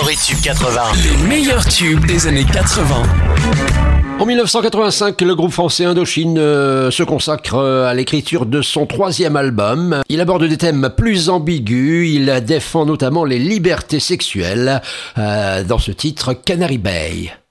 Story Tube 80. Les meilleurs tubes des années 80. En 1985, le groupe français Indochine se consacre à l'écriture de son 3e album. Il aborde des thèmes plus ambigus, il défend notamment les libertés sexuelles dans ce titre Canary Bay.